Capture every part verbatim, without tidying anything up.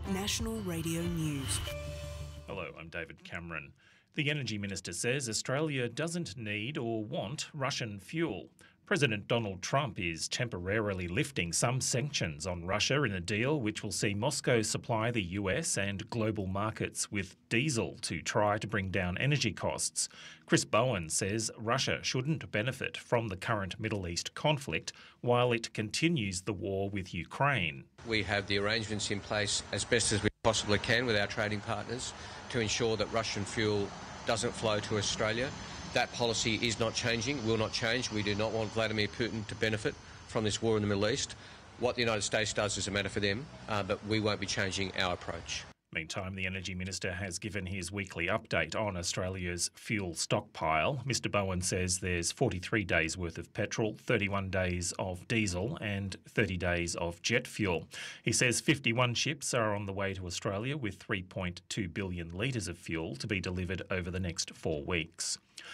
National Radio News. Hello, I'm David Cameron. The Energy Minister says Australia doesn't need or want Russian fuel. President Donald Trump is temporarily lifting some sanctions on Russia in a deal which will see Moscow supply the U S and global markets with diesel to try to bring down energy costs. Chris Bowen says Russia shouldn't benefit from the current Middle East conflict while it continues the war with Ukraine. We have the arrangements in place as best as we possibly can with our trading partners to ensure that Russian fuel doesn't flow to Australia. That policy is not changing, will not change. We do not want Vladimir Putin to benefit from this war in the Middle East. What the United States does is a matter for them, uh, but we won't be changing our approach. Meantime, the Energy Minister has given his weekly update on Australia's fuel stockpile. Mister Bowen says there's forty-three days worth of petrol, thirty-one days of diesel and thirty days of jet fuel. He says fifty-one ships are on the way to Australia with three point two billion litres of fuel to be delivered over the next four weeks.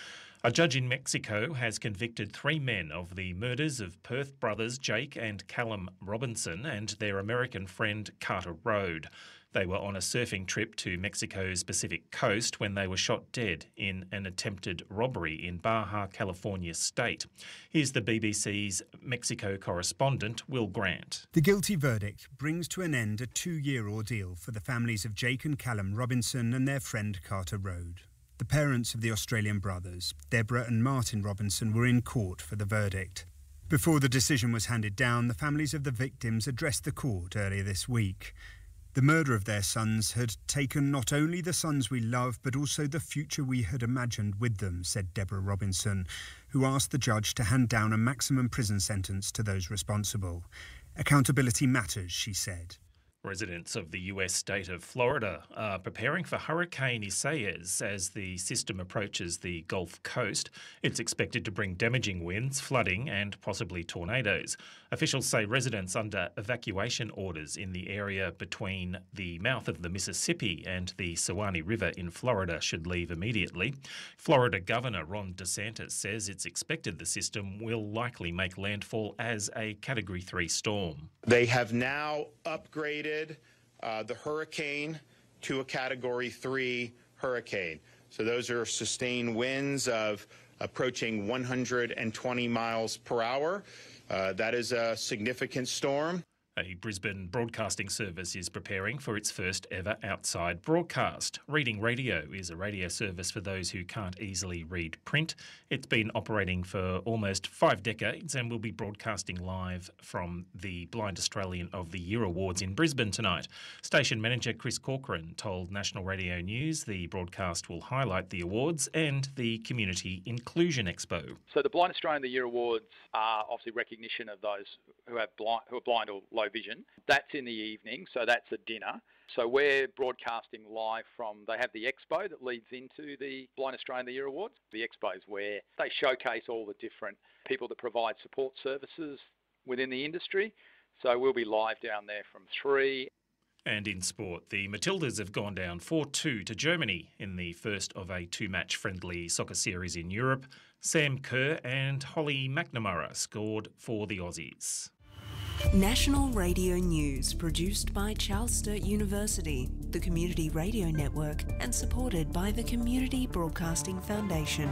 A judge in Mexico has convicted three men of the murders of Perth brothers Jake and Callum Robinson and their American friend Carter Road. They were on a surfing trip to Mexico's Pacific coast when they were shot dead in an attempted robbery in Baja California state. Here's the B B C's Mexico correspondent, Will Grant. The guilty verdict brings to an end a two-year ordeal for the families of Jake and Callum Robinson and their friend Carter Road. The parents of the Australian brothers, Deborah and Martin Robinson, were in court for the verdict. Before the decision was handed down, the families of the victims addressed the court earlier this week. The murder of their sons had taken not only the sons we love, but also the future we had imagined with them, said Deborah Robinson, who asked the judge to hand down a maximum prison sentence to those responsible. Accountability matters, she said. Residents of the U S state of Florida are preparing for Hurricane Isaias as the system approaches the Gulf Coast. It's expected to bring damaging winds, flooding and possibly tornadoes. Officials say residents under evacuation orders in the area between the mouth of the Mississippi and the Suwannee River in Florida should leave immediately. Florida Governor Ron DeSantis says it's expected the system will likely make landfall as a Category three storm. They have now upgraded Uh, the hurricane to a Category three hurricane. So those are sustained winds of approaching one hundred twenty miles per hour. Uh, that is a significant storm. A Brisbane broadcasting service is preparing for its first ever outside broadcast. Reading Radio is a radio service for those who can't easily read print. It's been operating for almost five decades and will be broadcasting live from the Blind Australian of the Year Awards in Brisbane tonight. Station manager Chris Corcoran told National Radio News the broadcast will highlight the awards and the Community Inclusion Expo. So the Blind Australian of the Year Awards are obviously recognition of those who have blind, who are blind or low vision. That's in the evening, so that's a dinner. So we're broadcasting live from, they have the expo that leads into the Blind Australian of the Year Awards. The expo is where they showcase all the different people that provide support services within the industry. So we'll be live down there from three. And in sport, the Matildas have gone down four two to Germany in the first of a two-match friendly soccer series in Europe. Sam Kerr and Holly McNamara scored for the Aussies. National Radio News, produced by Charles Sturt University, the Community Radio Network, and supported by the Community Broadcasting Foundation.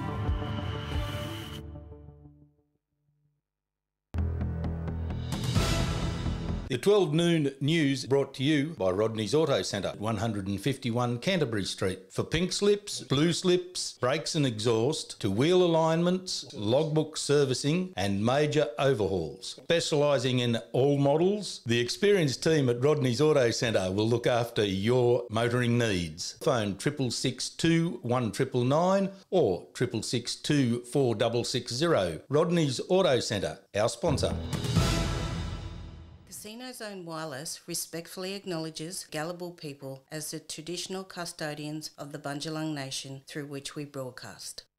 The twelve noon news brought to you by Rodney's Auto Centre, one fifty-one Canterbury Street. For pink slips, blue slips, brakes and exhaust, to wheel alignments, logbook servicing and major overhauls. Specialising in all models, the experienced team at Rodney's Auto Centre will look after your motoring needs. Phone triple six two one nine nine or triple six two four six six zero. Rodney's Auto Centre, our sponsor. Casino Zone Wireless respectfully acknowledges Gadigal people as the traditional custodians of the Bundjalung Nation through which we broadcast.